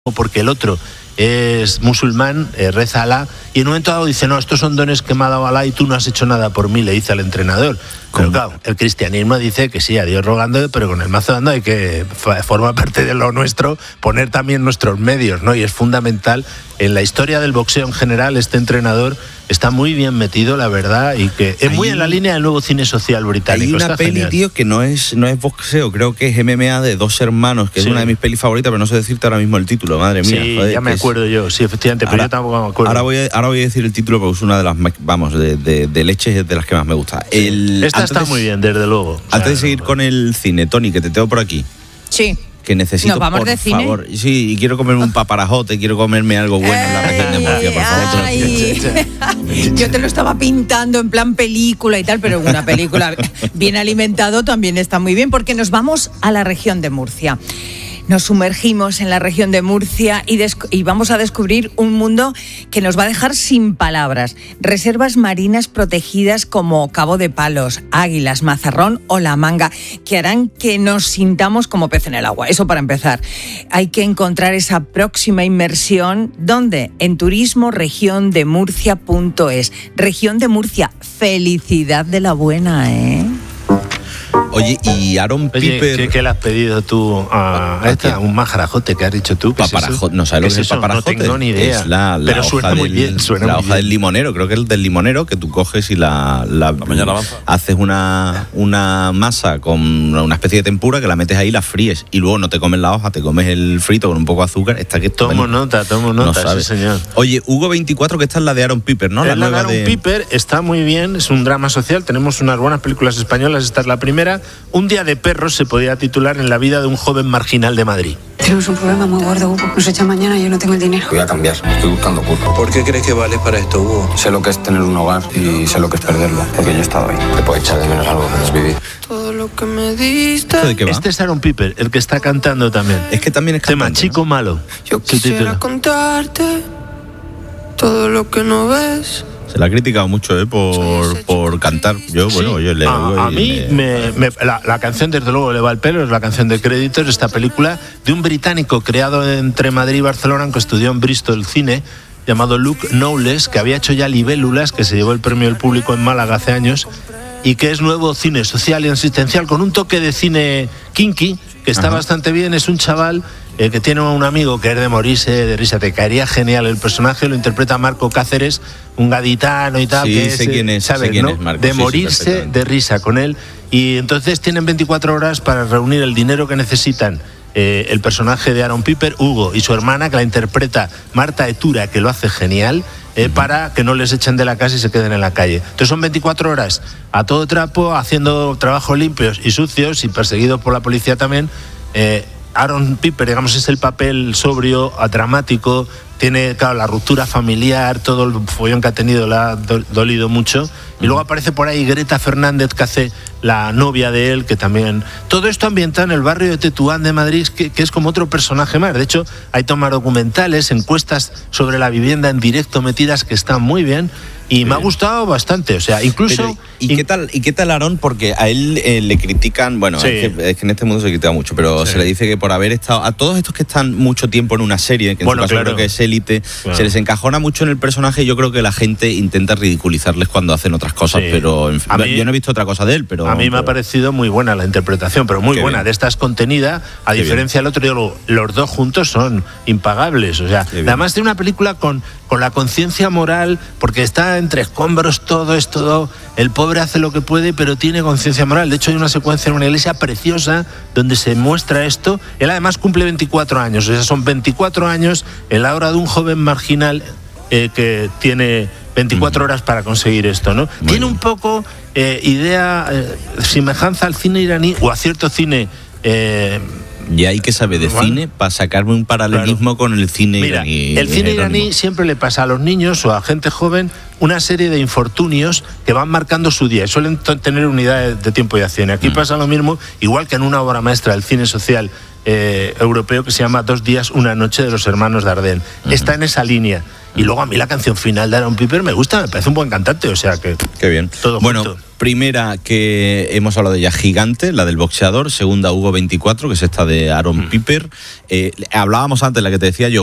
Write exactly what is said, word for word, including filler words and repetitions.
porque el otro es musulmán, eh, reza a Alá, y en un momento dado dice, no, estos son dones que me ha dado Alá y tú no has hecho nada por mí, le dice al entrenador. ¿Cómo? Pero claro, el cristianismo dice que sí, a Dios rogando, pero con el mazo dando hay que, forma parte de lo nuestro, poner también nuestros medios, ¿no? Y es fundamental. En la historia del boxeo en general, este entrenador está muy bien metido, la verdad, y que es hay, muy en la línea del nuevo cine social británico. Hay una está peli, genial. tío, que no es, no es boxeo, creo que es M M A de dos hermanos, que sí. Es una de mis pelis favoritas, pero no sé decirte ahora mismo el título, madre mía. Sí, joder, ya me acuerdo es... yo, sí, efectivamente, pero ahora, yo tampoco me acuerdo. Ahora voy, a, ahora voy a decir el título porque es una de las, vamos, de, de, de leches de las que más me gusta. Sí. El, Esta está de, muy bien, desde luego. Antes o sea, de seguir no, con el cine, Tony, que te tengo por aquí. Sí. Que necesito, ¿Nos vamos por de cine? favor. Sí, y quiero comerme un paparajote, quiero comerme algo bueno en la región de Murcia, por favor. Ay, yo te lo estaba pintando en plan película y tal, pero una película bien alimentado también está muy bien, porque nos vamos a la región de Murcia. Nos sumergimos en la región de Murcia y, des- y vamos a descubrir un mundo que nos va a dejar sin palabras. Reservas marinas protegidas como Cabo de Palos, Águilas, Mazarrón o La Manga, que harán que nos sintamos como pez en el agua. Eso para empezar. Hay que encontrar esa próxima inmersión. ¿Dónde? En turismo región de murcia punto es. Región de Murcia. Felicidad de la buena, ¿eh? Oye, y Aaron Oye, Piper... ¿qué, ¿qué le has pedido tú a, a esta? Un majarajote que has dicho tú. Paparajote, ¿no sabes lo que es el paparajote? No tengo ni idea. Es la, la pero suena hoja muy del, bien, suena la muy hoja bien. del limonero, creo que es el del limonero, que tú coges y la, la, la haces una, una masa con una especie de tempura que la metes ahí y la fríes. Y luego no te comes la hoja, te comes el frito con un poco de azúcar. Está que tomo nota, tomo nota, no sí, señor. Oye, Hugo veinticuatro, que esta es la de Aaron Piper, ¿no? La, la de Aaron de... Piper está muy bien, es un drama social, tenemos unas buenas películas españolas, esta es la primera. Un día de perros se podía titular en la vida de un joven marginal de Madrid. Tenemos un problema muy gordo, Hugo. Nos echa mañana y yo no tengo el dinero. Voy a cambiar, estoy buscando curro. ¿Por qué crees que vales para esto, Hugo? Sé lo que es tener un hogar y sé lo que es perderlo, porque yo he estado ahí. Te puedo echar de menos algo que no has vivido. Todo lo que me diste. ¿De qué va? Este es Aaron Piper, el que está cantando también. Es que también es tema cantante, Chico ¿no? Malo. Yo quisiera contarte todo lo que no ves. Se la ha criticado mucho, ¿eh? Por, por cantar. Yo, Sí. bueno, yo le A, a mí, me, me, la, la canción, desde luego, le va al pelo, es la canción de créditos de esta película de un británico creado entre Madrid y Barcelona, que estudió en Bristol cine, llamado Luke Knowles, que había hecho ya Libélulas, que se llevó el premio del público en Málaga hace años, y que es nuevo cine social y asistencial, con un toque de cine kinky, que está Ajá. bastante bien. Es un chaval eh, que tiene un amigo que es de morirse de risa, te caería genial. El personaje lo interpreta Marco Cáceres, un gaditano y tal, sí, que sé es, quién es, ¿sabes, sé quién no? es Marco, de sí, morirse sí, de risa con él. Y entonces tienen veinticuatro horas para reunir el dinero que necesitan. Eh, el personaje de Aaron Piper, Hugo, y su hermana, que la interpreta Marta Etura, que lo hace genial, eh, uh-huh. para que no les echen de la casa y se queden en la calle. Entonces son veinticuatro horas a todo trapo, haciendo trabajos limpios y sucios y perseguidos por la policía también. Eh, Aaron Piper, digamos, es el papel sobrio, dramático, tiene, claro, la ruptura familiar, todo el follón que ha tenido le ha do- dolido mucho. Y luego aparece por ahí Greta Fernández, que hace la novia de él, que también... Todo esto ambientado en el barrio de Tetuán de Madrid, que, que es como otro personaje más. De hecho, hay tomas documentales, encuestas sobre la vivienda en directo metidas, que están muy bien. Y sí. me ha gustado bastante, o sea, incluso... Pero, ¿y, in... qué tal, ¿Y qué tal Aaron? Porque a él eh, le critican, bueno, sí. es, que, es que en este mundo se critica mucho, pero sí. se le dice que por haber estado... A todos estos que están mucho tiempo en una serie, que en bueno, su caso claro. creo que es Élite, claro. se les encajona mucho en el personaje y yo creo que la gente intenta ridiculizarles cuando hacen otras cosas, sí. pero en fin, mí, yo no he visto otra cosa de él, pero... A mí me pero... ha parecido muy buena la interpretación, pero muy qué buena. Bien. De esta es contenida, a qué diferencia bien. del otro, digo, los dos juntos son impagables, o sea, además de una película con... con la conciencia moral, porque está entre escombros todo, es todo, el pobre hace lo que puede, pero tiene conciencia moral. De hecho, hay una secuencia en una iglesia preciosa donde se muestra esto. Él además cumple veinticuatro años, o sea, son veinticuatro años en la hora de un joven marginal eh, que tiene veinticuatro horas para conseguir esto, ¿no? Muy tiene bien. un poco eh, idea, eh, semejanza al cine iraní o a cierto cine... Eh, Y hay que saber de bueno, cine para sacarme un paralelismo claro. con el cine Mira, iraní. El cine iraní siempre le pasa a los niños o a gente joven una serie de infortunios que van marcando su día y suelen t- tener unidades de tiempo y acción. Aquí mm. pasa lo mismo, igual que en una obra maestra del cine social eh, europeo que se llama Dos días, una noche, de los hermanos Dardenne. Mm. Está en esa línea. Y luego a mí la canción final de Aaron Piper me gusta, me parece un buen cantante, o sea que... Qué bien. Todo bueno, junto. Primera, que hemos hablado de ella, Gigante, la del boxeador. Segunda, Hugo veinticuatro, que es esta de Aaron mm. Piper. Eh, hablábamos antes, la que te decía yo,